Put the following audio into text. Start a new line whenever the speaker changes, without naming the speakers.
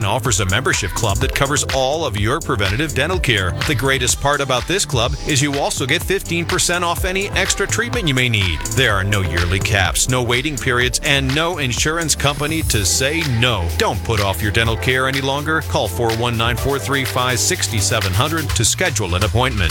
offers a membership club that covers all of your preventative dental care. The greatest part about this club is you also get 15% off any extra treatment you may need. There are no yearly caps, no waiting periods, and no insurance company to say no. Don't put off your dental care any longer. Call 419-435-6700 to schedule an appointment.